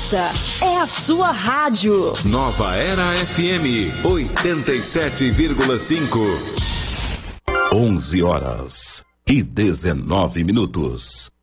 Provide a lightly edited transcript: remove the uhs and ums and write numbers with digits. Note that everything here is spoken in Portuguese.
Essa é a sua rádio. Nova Era FM 87,5. 11 horas e 19 minutos.